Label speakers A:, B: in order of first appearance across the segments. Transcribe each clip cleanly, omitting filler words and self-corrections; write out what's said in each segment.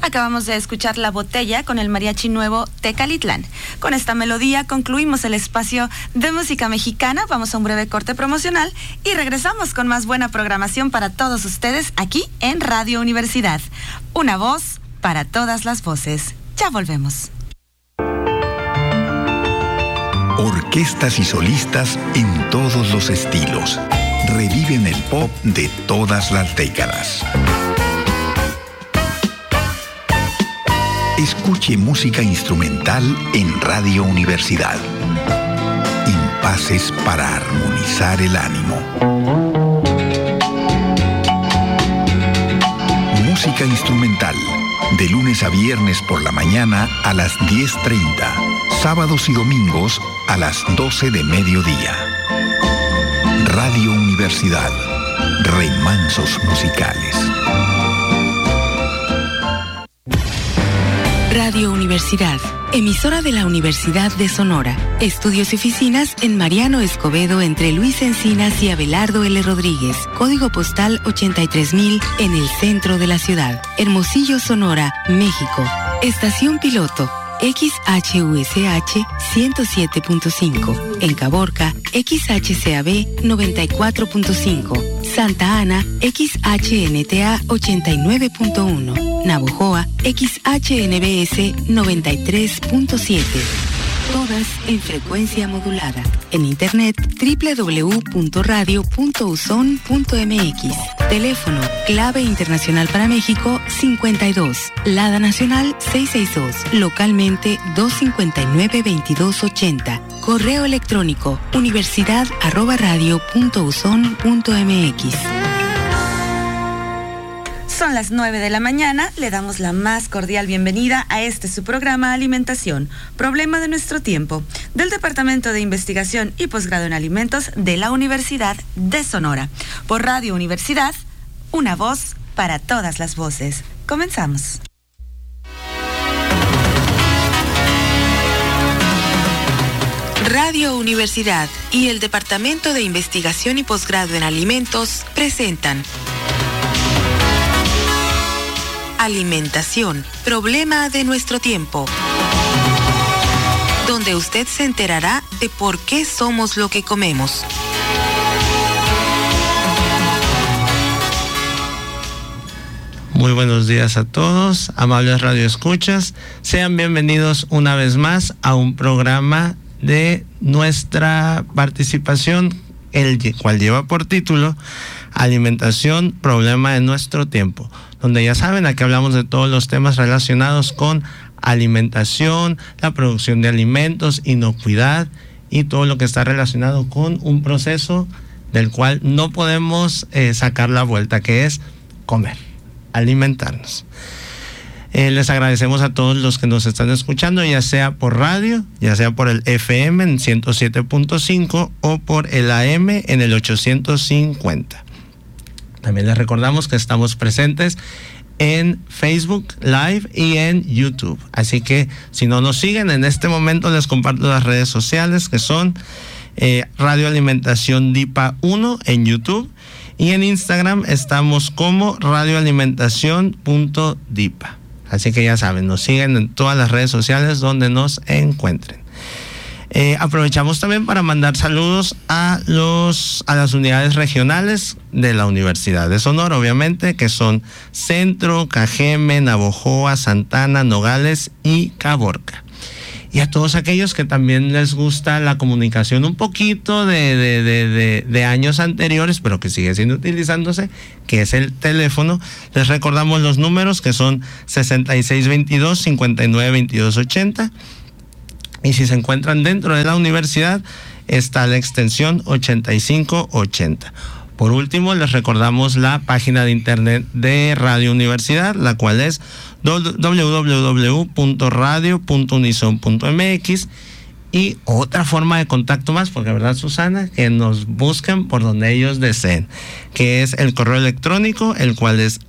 A: Acabamos de escuchar La Botella con el mariachi nuevo Tecalitlán. Con esta melodía concluimos el espacio de música mexicana. Vamos a un breve corte promocional y regresamos con más buena programación para todos ustedes aquí en Radio Universidad. Una voz para todas las voces. Ya volvemos.
B: Orquestas y solistas en todos los estilos. Reviven el pop de todas las décadas. Escuche música instrumental en Radio Universidad. Impases para armonizar el ánimo. Música instrumental, de lunes a viernes por la mañana a las 10:30, sábados y domingos a las 12 de mediodía. Radio Universidad, remansos musicales.
C: Radio Universidad, emisora de la Universidad de Sonora. Estudios y oficinas en Mariano Escobedo entre Luis Encinas y Abelardo L. Rodríguez. Código postal 83,000 en el centro de la ciudad. Hermosillo, Sonora, México. Estación piloto XHUSH 107.5. En Caborca, XHCAB 94.5. Santa Ana, XHNTA 89.1. Navojoa, XHNBS 93.7. Todas en frecuencia modulada. En internet www.radio.uson.mx. Teléfono, clave internacional para México 52. Lada nacional 662. Localmente 259-2280. Correo electrónico universidad@radio.uson.mx.
A: Son las 9 de la mañana, le damos la más cordial bienvenida a su programa Alimentación, problema de nuestro tiempo, del Departamento de Investigación y Posgrado en Alimentos de la Universidad de Sonora. Por Radio Universidad, una voz para todas las voces. Comenzamos.
C: Radio Universidad y el Departamento de Investigación y Posgrado en Alimentos presentan Alimentación, problema de nuestro tiempo, donde usted se enterará de por qué somos lo que comemos.
D: Muy buenos días a todos, amables radioescuchas. Sean bienvenidos una vez más a un programa de nuestra participación, el cual lleva por título Alimentación, problema de nuestro tiempo, donde ya saben, aquí hablamos de todos los temas relacionados con alimentación, la producción de alimentos, inocuidad y todo lo que está relacionado con un proceso del cual no podemos sacar la vuelta, que es comer, alimentarnos. Les agradecemos a todos los que nos están escuchando, ya sea por radio, ya sea por el FM en 107.5 o por el AM en el 850. También les recordamos que estamos presentes en Facebook Live y en YouTube. Así que si no nos siguen, en este momento les comparto las redes sociales que son Radio Alimentación DIPA 1 en YouTube y en Instagram estamos como radioalimentación.dipa. Así que ya saben, nos siguen en todas las redes sociales donde nos encuentren. Aprovechamos también para mandar saludos a las unidades regionales de la Universidad de Sonora, obviamente, que son Centro, Cajeme, Navojoa, Santana, Nogales y Caborca. Y a todos aquellos que también les gusta la comunicación un poquito de años anteriores, pero que sigue siendo utilizándose, que es el teléfono, les recordamos los números que son 6622-592280. Y si se encuentran dentro de la universidad, está la extensión 8580. Por último, les recordamos la página de internet de Radio Universidad, la cual es www.radio.unison.mx. Y otra forma de contacto más, porque verdad, Susana, que nos busquen por donde ellos deseen, que es el correo electrónico, el cual es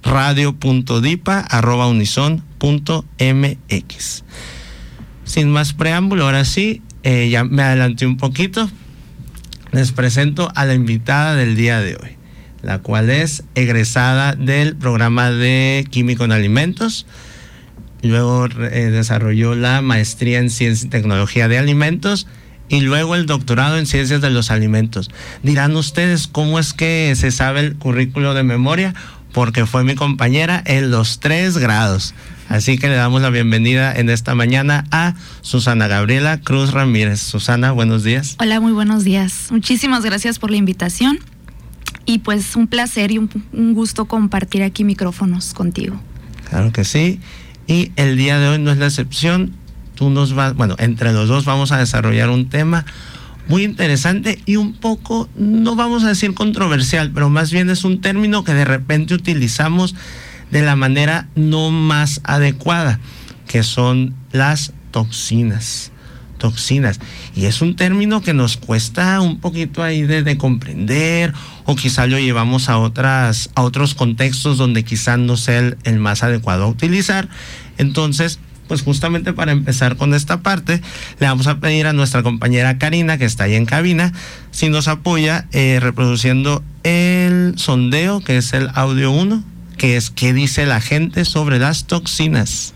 D: radio.dipa@unison.mx. Sin más preámbulo, ahora sí, ya me adelanté un poquito. Les presento a la invitada del día de hoy, la cual es egresada del programa de Químico en Alimentos. luego desarrolló la maestría en Ciencia y Tecnología de Alimentos y luego el doctorado en Ciencias de los Alimentos. Dirán ustedes, ¿cómo es que se sabe el currículo de memoria? Porque fue mi compañera en los 3 grados. Así que le damos la bienvenida en esta mañana a Susana Gabriela Cruz Ramírez. Susana, buenos días.
E: Hola, muy buenos días. Muchísimas gracias por la invitación y pues un placer y un gusto compartir aquí micrófonos contigo.
D: Claro que sí. Y el día de hoy no es la excepción. Tú nos vas, bueno, entre los dos vamos a desarrollar un tema muy interesante y un poco, no vamos a decir controversial, pero más bien es un término que de repente utilizamos de la manera no más adecuada, que son las toxinas. Y es un término que nos cuesta un poquito ahí de comprender, o quizá lo llevamos a otros contextos donde quizá no sea el más adecuado a utilizar. Entonces, pues justamente para empezar con esta parte, le vamos a pedir a nuestra compañera Karina, que está ahí en cabina, si nos apoya reproduciendo el sondeo, que es el audio 1, que es ¿qué dice la gente sobre las toxinas?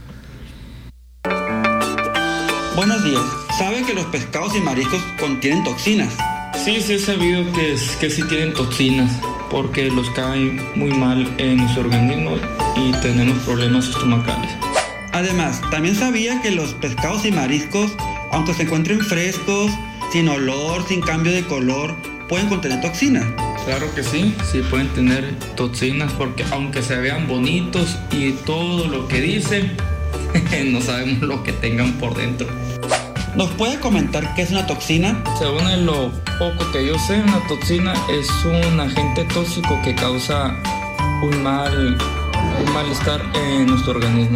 F: Buenos días. ¿Sabe que los pescados y mariscos contienen toxinas?
G: Sí, he sabido que sí tienen toxinas, porque los caen muy mal en nuestro organismo y tenemos problemas estomacales.
F: Además, también sabía que los pescados y mariscos, aunque se encuentren frescos, sin olor, sin cambio de color, pueden contener toxinas.
G: Claro que sí pueden tener toxinas, porque aunque se vean bonitos y todo lo que dicen, no sabemos lo que tengan por dentro.
F: ¿Nos puede comentar qué es una toxina?
G: Según lo poco que yo sé, una toxina es un agente tóxico que causa un malestar en nuestro organismo.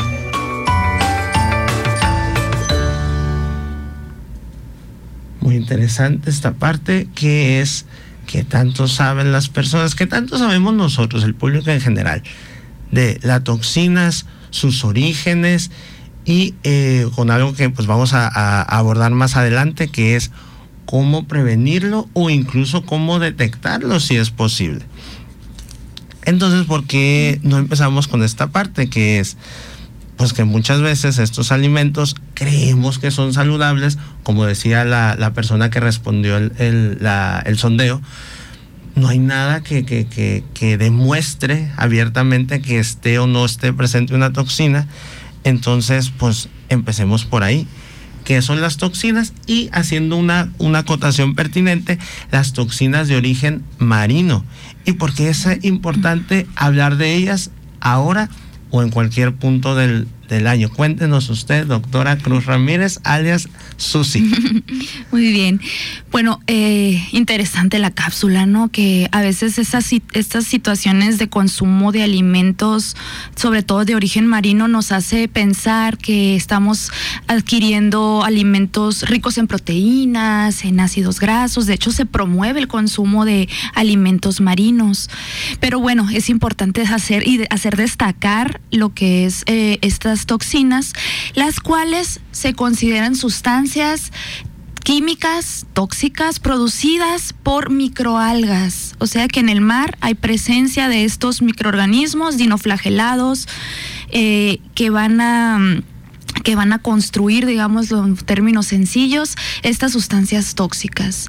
D: Muy interesante esta parte, que es que tanto saben las personas, que tanto sabemos nosotros, el público en general, de las toxinas, sus orígenes y con algo que pues vamos a abordar más adelante, que es cómo prevenirlo o incluso cómo detectarlo si es posible. Entonces, ¿por qué no empezamos con esta parte, que es pues que muchas veces estos alimentos creemos que son saludables, como decía la persona que respondió el sondeo? No hay nada que demuestre abiertamente que esté o no esté presente una toxina. Entonces, pues empecemos por ahí. ¿Qué son las toxinas? Y haciendo una acotación pertinente, las toxinas de origen marino. ¿Y por qué es importante hablar de ellas ahora o en cualquier punto del año? Cuéntenos usted, doctora Cruz Ramírez, alias Susi.
E: Muy bien. Bueno, interesante la cápsula, ¿no? Que a veces estas situaciones de consumo de alimentos, sobre todo de origen marino, nos hace pensar que estamos adquiriendo alimentos ricos en proteínas, en ácidos grasos. De hecho, se promueve el consumo de alimentos marinos. Pero bueno, es importante hacer destacar lo que es estas toxinas, las cuales se consideran sustancias químicas tóxicas producidas por microalgas. O sea que en el mar hay presencia de estos microorganismos dinoflagelados que van a construir, digamos en términos sencillos, estas sustancias tóxicas.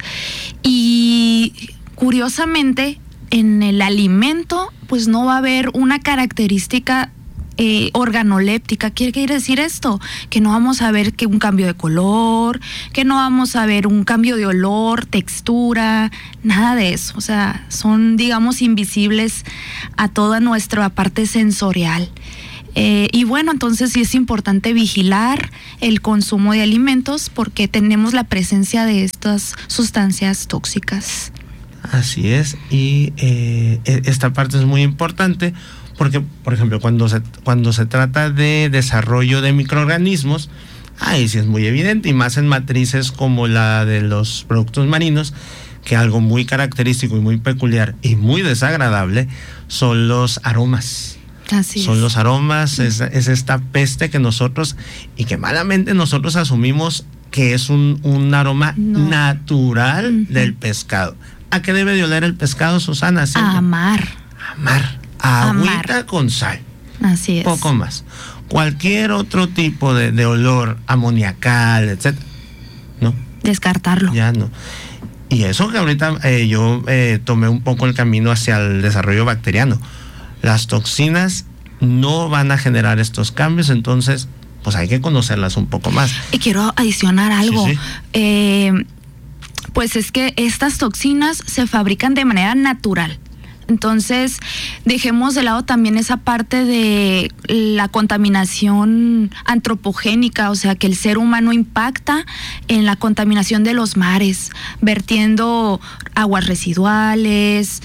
E: Y curiosamente, en el alimento, pues no va a haber una característica organoléptica. ¿Qué quiere decir esto? Que no vamos a ver un cambio de color, que no vamos a ver un cambio de olor, textura, nada de eso. O sea, son, digamos, invisibles a toda nuestra parte sensorial. Y bueno, entonces sí es importante vigilar el consumo de alimentos porque tenemos la presencia de estas sustancias tóxicas.
D: Así es, y esta parte es muy importante porque, por ejemplo, cuando se trata de desarrollo de microorganismos, ahí sí es muy evidente, y más en matrices como la de los productos marinos, que algo muy característico y muy peculiar y muy desagradable son los aromas.
E: Así
D: son
E: es.
D: Los aromas, es esta peste que nosotros, y que malamente nosotros asumimos que es un aroma natural del pescado. ¿A qué debe de oler el pescado, Susana?
E: A mar.
D: Agüita con sal.
E: Así es.
D: Poco más. Cualquier otro tipo de olor amoniacal, etcétera, ¿no?
E: Descartarlo.
D: Ya no. Y eso que ahorita yo tomé un poco el camino hacia el desarrollo bacteriano. Las toxinas no van a generar estos cambios, entonces pues hay que conocerlas un poco más.
E: Y quiero adicionar algo.
D: Sí.
E: Pues es que estas toxinas se fabrican de manera natural. Entonces, dejemos de lado también esa parte de la contaminación antropogénica, o sea, que el ser humano impacta en la contaminación de los mares, vertiendo aguas residuales,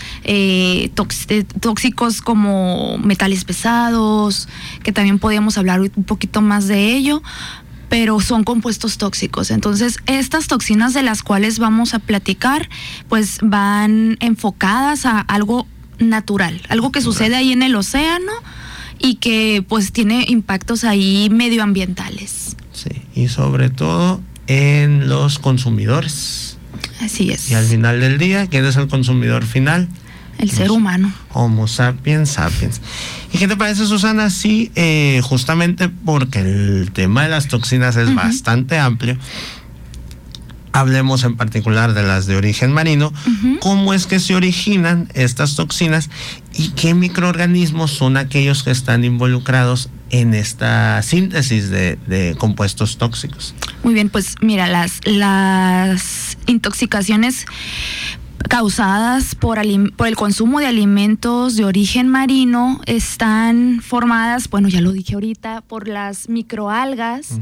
E: tóxicos como metales pesados, que también podríamos hablar un poquito más de ello, pero son compuestos tóxicos. Entonces, estas toxinas de las cuales vamos a platicar, pues van enfocadas a algo natural, algo que sucede ahí en el océano y que pues tiene impactos ahí medioambientales.
D: Sí, y sobre todo en los consumidores.
E: Así es.
D: Y al final del día, ¿quién es el consumidor final?
E: El ser humano.
D: Homo sapiens sapiens. ¿Y qué te parece, Susana? Sí, justamente porque el tema de las toxinas es bastante amplio. Hablemos en particular de las de origen marino. ¿Cómo es que se originan estas toxinas y qué microorganismos son aquellos que están involucrados en esta síntesis de compuestos tóxicos?
E: Muy bien, pues mira, las intoxicaciones causadas por el consumo de alimentos de origen marino están formadas, bueno, ya lo dije ahorita, por las microalgas,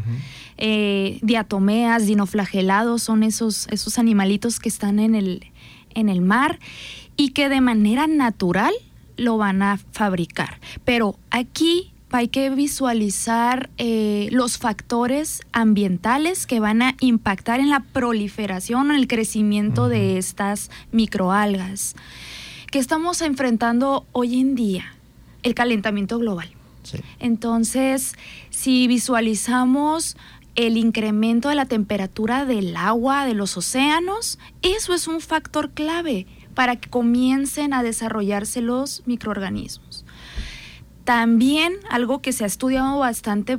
E: diatomeas, dinoflagelados, son esos animalitos que están en el mar y que de manera natural lo van a fabricar. Pero aquí hay que visualizar los factores ambientales que van a impactar en la proliferación o en el crecimiento de estas microalgas. ¿Qué estamos enfrentando hoy en día? El calentamiento global.
D: Sí.
E: Entonces, si visualizamos el incremento de la temperatura del agua, de los océanos, eso es un factor clave para que comiencen a desarrollarse los microorganismos. También algo que se ha estudiado bastante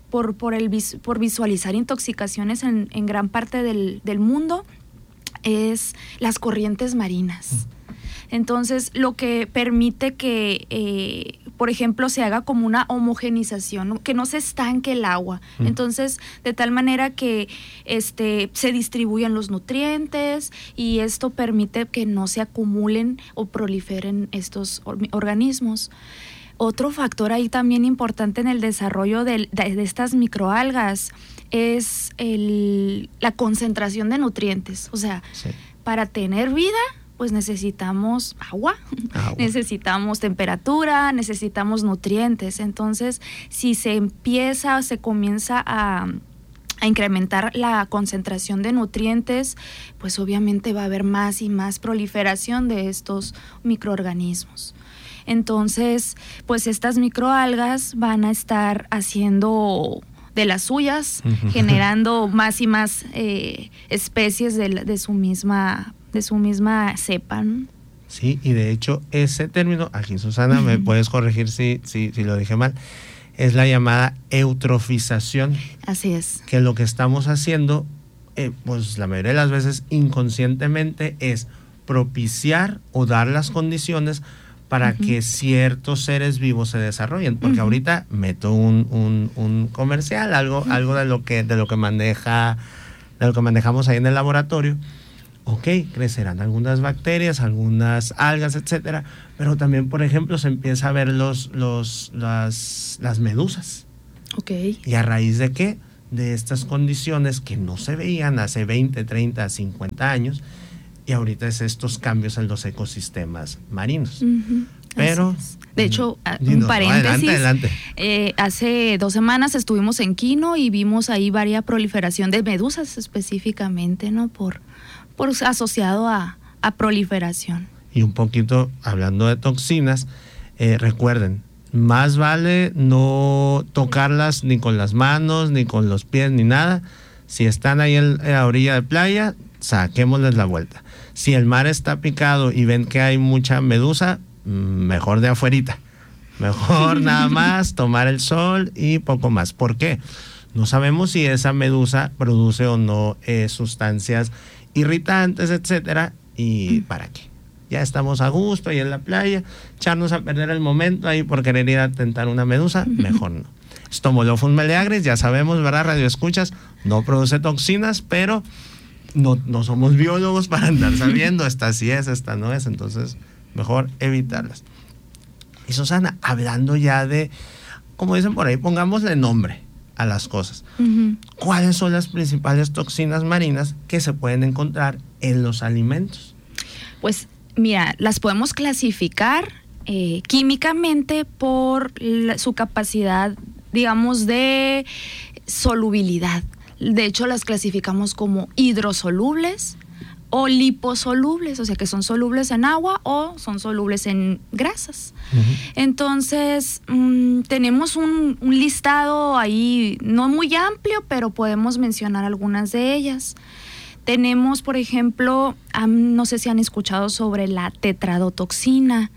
E: por visualizar intoxicaciones en gran parte del mundo es las corrientes marinas. Entonces, lo que permite que, por ejemplo, se haga como una homogenización, ¿no? Que no se estanque el agua. Entonces, de tal manera que se distribuyan los nutrientes y esto permite que no se acumulen o proliferen estos organismos. Otro factor ahí también importante en el desarrollo de estas microalgas es la concentración de nutrientes. O sea, para tener vida, pues necesitamos agua, necesitamos temperatura, necesitamos nutrientes. Entonces, si se comienza a incrementar la concentración de nutrientes, pues obviamente va a haber más y más proliferación de estos microorganismos. Entonces, pues estas microalgas van a estar haciendo de las suyas, generando más y más especies de su misma cepa, ¿no?
D: Sí, y de hecho ese término, aquí Susana, me puedes corregir si lo dije mal, es la llamada eutrofización.
E: Así es.
D: Que lo que estamos haciendo, pues la mayoría de las veces inconscientemente, es propiciar o dar las condiciones para que ciertos seres vivos se desarrollen, porque ahorita meto un comercial, algo de lo que manejamos ahí en el laboratorio. Ok, crecerán algunas bacterias, algunas algas, etcétera, pero también, por ejemplo, se empieza a ver las medusas.
E: Okay.
D: ¿Y a raíz de qué? De estas condiciones que no se veían hace 20, 30, 50 años, y ahorita es estos cambios en los ecosistemas marinos. Pero,
E: de hecho, un paréntesis,
D: adelante.
E: Hace 2 semanas estuvimos en Quino y vimos ahí varias proliferación de medusas específicamente, ¿no? Por asociado a proliferación.
D: Y un poquito hablando de toxinas, recuerden, más vale no tocarlas ni con las manos, ni con los pies, ni nada. Si están ahí en la orilla de playa, saquémosles la vuelta. Si el mar está picado y ven que hay mucha medusa, mejor de afuerita, Mejor nada más tomar el sol y poco más. ¿Por qué? No sabemos si esa medusa produce o no sustancias irritantes, etcétera. ¿Y para qué? Ya estamos a gusto ahí en la playa, echarnos a perder el momento ahí por querer ir a tentar una medusa, mejor no. Stomolophus meleagris, ya sabemos, ¿verdad? Radio escuchas, no produce toxinas, pero no somos biólogos para andar sabiendo esta sí es, esta no es, entonces mejor evitarlas. Y Susana, hablando ya de, como dicen por ahí, pongámosle nombre a las cosas. ¿Cuáles son las principales toxinas marinas que se pueden encontrar en los alimentos?
E: Pues mira, las podemos clasificar químicamente por su capacidad, digamos, de solubilidad. De hecho, las clasificamos como hidrosolubles o liposolubles, o sea que son solubles en agua o son solubles en grasas. Entonces, tenemos un listado ahí no muy amplio, pero podemos mencionar algunas de ellas. Tenemos, por ejemplo, no sé si han escuchado sobre la tetradotoxina.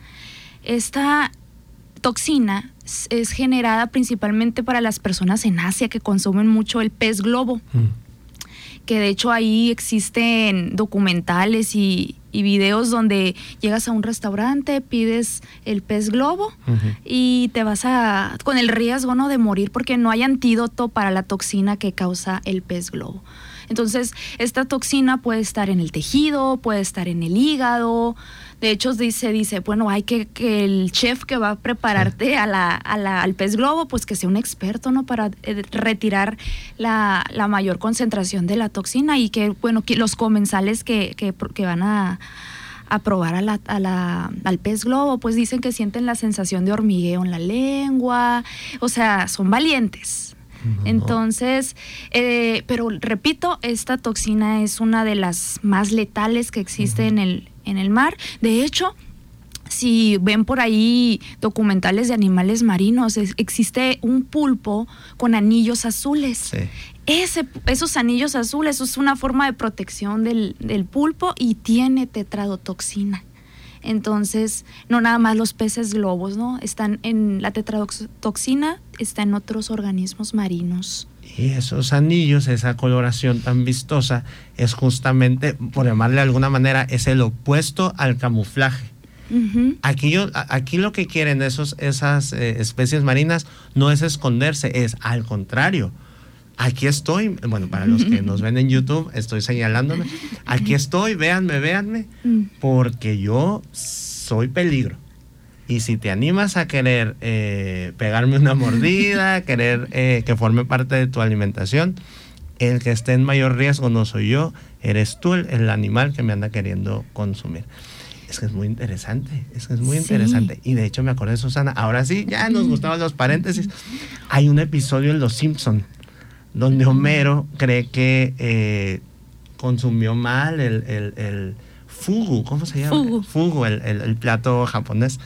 E: Esta toxina es generada principalmente para las personas en Asia que consumen mucho el pez globo. Que de hecho ahí existen documentales y videos donde llegas a un restaurante, pides el pez globo y te vas con el riesgo, ¿no?, de morir porque no hay antídoto para la toxina que causa el pez globo. Entonces, esta toxina puede estar en el tejido, puede estar en el hígado. De hecho, dice, bueno, hay que el chef que va a prepararte al pez globo, pues que sea un experto, ¿no?, para retirar la mayor concentración de la toxina y que, bueno, que los comensales que van a probar al pez globo, pues dicen que sienten la sensación de hormigueo en la lengua, o sea, son valientes. Entonces, pero repito, esta toxina es una de las más letales que existe en el mar. De hecho, si ven por ahí documentales de animales marinos, existe un pulpo con anillos azules. Sí. Esos anillos azules, eso es una forma de protección del pulpo y tiene tetradotoxina. Entonces, no nada más los peces globos, ¿no? Están en la tetradotoxina, está en otros organismos marinos.
D: Y esos anillos, esa coloración tan vistosa, es justamente, por llamarle de alguna manera, es el opuesto al camuflaje. Aquí lo que quieren esas especies marinas no es esconderse, es al contrario. Aquí estoy, bueno, para los que nos ven en YouTube, estoy señalándome. Aquí estoy, véanme, porque yo soy peligro. Y si te animas a querer pegarme una mordida, querer que forme parte de tu alimentación, el que esté en mayor riesgo no soy yo, eres tú el animal que me anda queriendo consumir. Es que es muy interesante, interesante. Y de hecho me acordé, Susana, ahora sí, ya nos gustaban los paréntesis. Hay un episodio en Los Simpson donde Homero cree que consumió mal el fugu, ¿cómo se llama? Fugu, el plato japonés.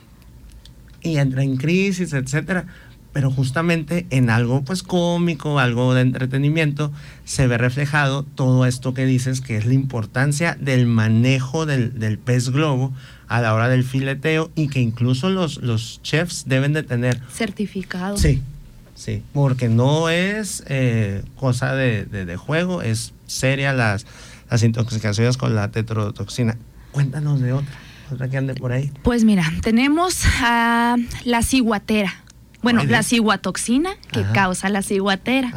D: Y entra en crisis, etcétera. Pero justamente en algo pues cómico, algo de entretenimiento, se ve reflejado todo esto que dices, que es la importancia del manejo del pez globo a la hora del fileteo y que incluso los chefs deben de tener
E: certificado.
D: Sí, porque no es cosa de juego, es seria las intoxicaciones con la tetrodotoxina. Cuéntanos de otra que ande por ahí.
E: Pues mira, tenemos a la ciguatera. Bueno, la ciguatoxina que causa la ciguatera.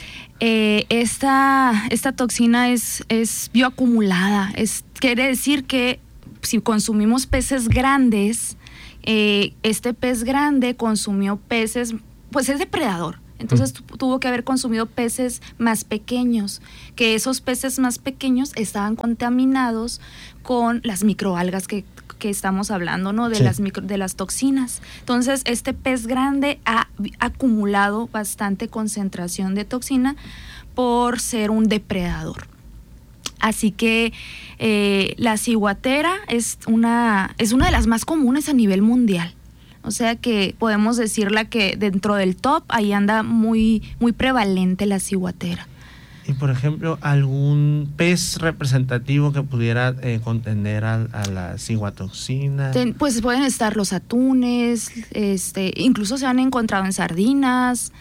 E: Esta toxina es bioacumulada. Quiere decir que si consumimos peces grandes, este pez grande consumió peces, pues es depredador. Entonces tuvo que haber consumido peces más pequeños, que esos peces más pequeños estaban contaminados con las microalgas que estamos hablando, ¿no? De las toxinas. Entonces, este pez grande ha acumulado bastante concentración de toxina por ser un depredador. Así que la ciguatera es una de las más comunes a nivel mundial. O sea que podemos decirla que dentro del top ahí anda muy, muy prevalente la ciguatera.
D: Y por ejemplo, algún pez representativo que pudiera contener a la ciguatoxina.
E: Pues pueden estar los atunes, incluso se han encontrado en sardinas,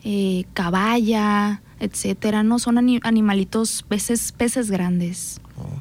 E: caballa, etcétera, ¿no? Son animalitos, peces grandes.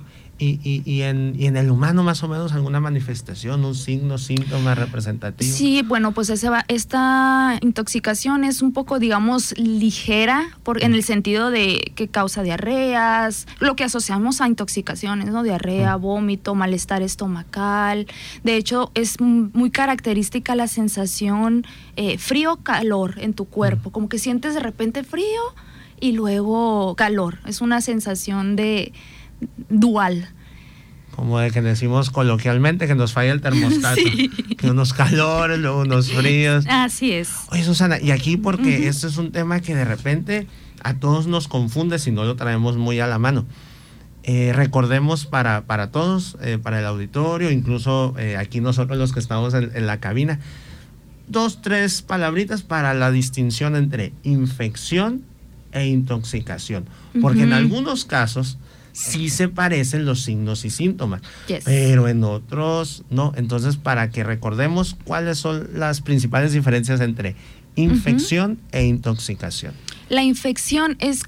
D: Y en el humano más o menos alguna manifestación, un signo, síntoma representativo.
E: Sí, bueno, pues esta intoxicación es un poco, digamos, ligera en el sentido de que causa diarreas, lo que asociamos a intoxicaciones, ¿no? Diarrea, vómito, malestar estomacal. De hecho, es muy característica la sensación frío-calor en tu cuerpo, como que sientes de repente frío y luego calor. Es una sensación de dual.
D: Como de que decimos coloquialmente que nos falla el termostato. Sí. Que unos calores, luego unos fríos.
E: Así es.
D: Oye, Susana, y aquí porque este es un tema que de repente a todos nos confunde si no lo traemos muy a la mano. Recordemos para todos, para el auditorio, incluso aquí nosotros los que estamos en la cabina, 2, 3 palabritas para la distinción entre infección e intoxicación. Porque en algunos casos sí se parecen los signos y síntomas, pero en otros no. Entonces, para que recordemos cuáles son las principales diferencias entre infección e intoxicación.
E: La infección es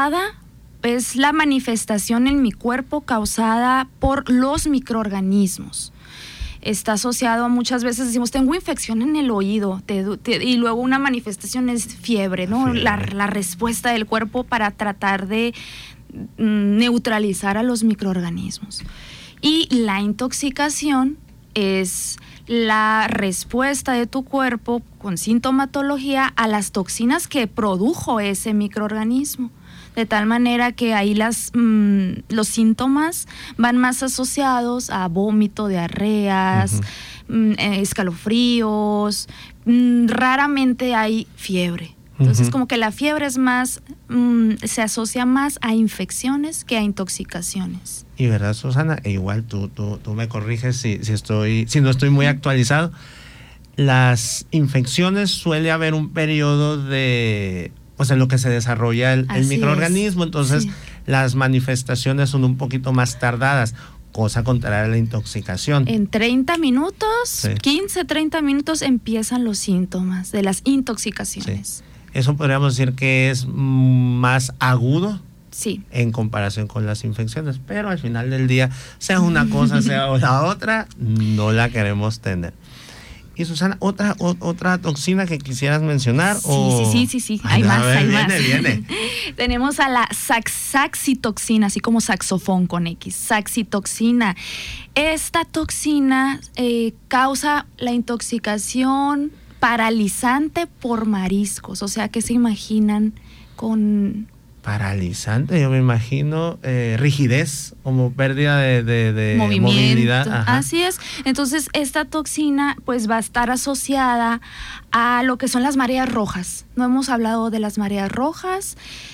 E: la manifestación en mi cuerpo causada por los microorganismos. Está asociado a, muchas veces decimos, tengo infección en el oído, y luego una manifestación es fiebre, ¿no? La respuesta del cuerpo para tratar de neutralizar a los microorganismos. Y la intoxicación es la respuesta de tu cuerpo con sintomatología a las toxinas que produjo ese microorganismo. De tal manera que ahí los síntomas van más asociados a vómito, diarreas, escalofríos, raramente hay fiebre. Entonces, como que la fiebre es más, se asocia más a infecciones que a intoxicaciones.
D: Y verdad, Susana, igual tú me corriges si no estoy muy actualizado. Las infecciones suele haber un periodo de, pues en lo que se desarrolla el microorganismo, entonces las manifestaciones son un poquito más tardadas, cosa contraria a la intoxicación.
E: En 30 minutos, 15, 30 minutos empiezan los síntomas de las intoxicaciones.
D: Sí. Eso podríamos decir que es más agudo en comparación con las infecciones, pero al final del día, sea una cosa, sea la otra, no la queremos tener. Y Susana, otra toxina que quisieras mencionar.
E: Sí. Hay más.
D: Viene.
E: Tenemos a la saxitoxina, así como saxofón con X. Saxitoxina. Esta toxina causa la intoxicación paralizante por mariscos. O sea, ¿qué se imaginan con...?
D: Paralizante, yo me imagino rigidez, como pérdida de movilidad. Ajá.
E: Así es. Entonces, esta toxina pues va a estar asociada a lo que son las mareas rojas. No hemos hablado de las mareas rojas.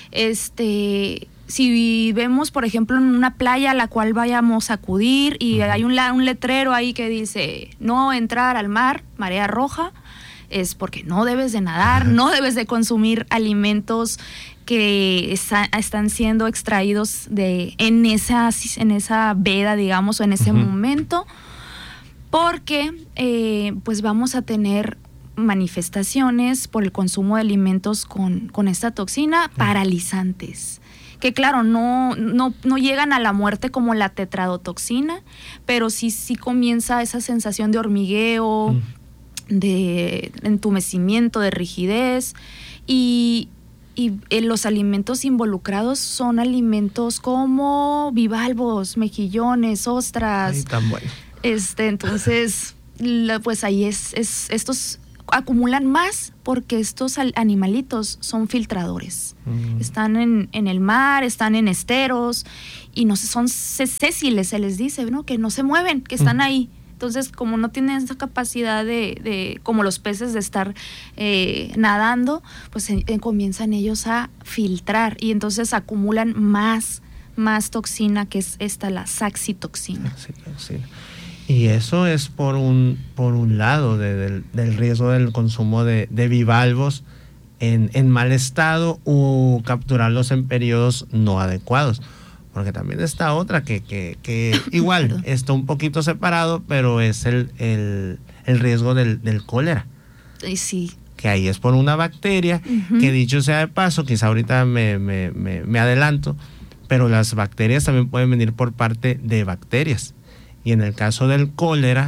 E: Si vemos, por ejemplo, en una playa a la cual vayamos a acudir y hay un letrero ahí que dice no entrar al mar, marea roja, es porque no debes de nadar, no debes de consumir alimentos que están siendo extraídos en esa veda, digamos, o en ese momento, porque pues vamos a tener manifestaciones por el consumo de alimentos con esta toxina paralizantes, que claro, no llegan a la muerte como la tetradotoxina, pero sí comienza esa sensación de hormigueo, de entumecimiento, de rigidez, y los alimentos involucrados son alimentos como bivalvos, mejillones, ostras.
D: Ay, tan bueno.
E: Entonces, pues ahí estos acumulan más porque estos animalitos son filtradores. Están en el mar, están en esteros y no son sésiles, se les dice, ¿no? Que no se mueven, que están ahí. Entonces, como no tienen esa capacidad de como los peces, de estar nadando, pues comienzan ellos a filtrar y entonces acumulan más toxina, que es la saxitoxina.
D: Y eso es por un lado del riesgo del consumo de bivalvos en mal estado o capturarlos en periodos no adecuados. Porque también está otra que igual está un poquito separado, pero es el riesgo del cólera.
E: Sí.
D: Que ahí es por una bacteria, que dicho sea de paso, quizá ahorita me adelanto, pero las bacterias también pueden venir por parte de bacterias. Y en el caso del cólera,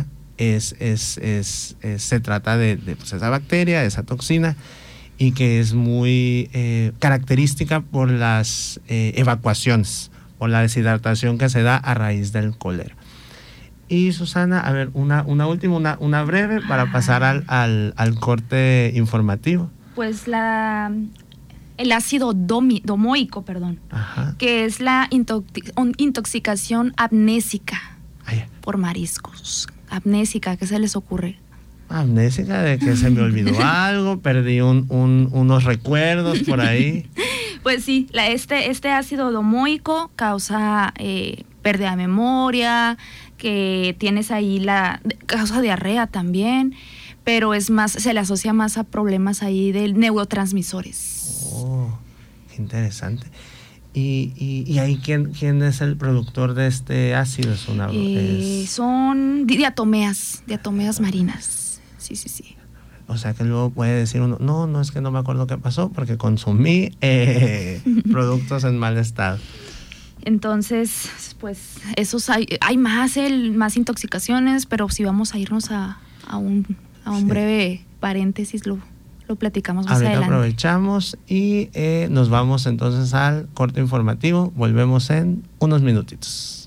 D: se trata de pues, esa bacteria, esa toxina, y que es muy característica por las evacuaciones, por la deshidratación que se da a raíz del cólera. Y Susana, a ver, una última, una breve para pasar al corte informativo.
E: Pues el ácido domoico, que es la intoxicación amnésica por mariscos. Amnésica, ¿qué se les ocurre?
D: Amnésica de que se me olvidó algo, perdí unos recuerdos por ahí.
E: Pues sí, este ácido domoico causa pérdida de memoria, que tienes ahí causa diarrea también, pero se le asocia más a problemas ahí de neurotransmisores.
D: Oh, qué interesante. ¿Y ahí quién es el productor de este ácido?
E: Son diatomeas marinas. Sí.
D: O sea que luego puede decir uno, no, es que no me acuerdo qué pasó porque consumí productos en mal estado.
E: Entonces, pues esos hay más intoxicaciones, pero si vamos a irnos a un breve paréntesis, lo platicamos más adelante.
D: Aprovechamos y nos vamos entonces al corte informativo. Volvemos en unos minutitos.